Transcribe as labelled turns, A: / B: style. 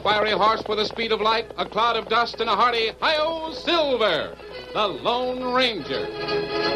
A: fiery horse with the speed of light, a cloud of dust, and a hearty hi-yo Silver, the Lone Ranger.